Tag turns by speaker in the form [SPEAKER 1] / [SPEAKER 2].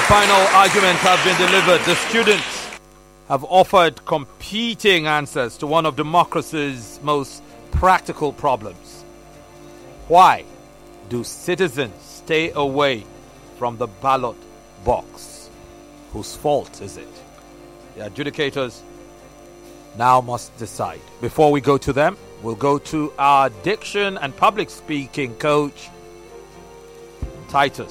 [SPEAKER 1] Final arguments have been delivered. The students have offered competing answers to one of democracy's most practical problems. Why do citizens stay away from the ballot box? Whose fault is it? The adjudicators now must decide. Before we go to them, we'll go to our diction and public speaking coach, Titus.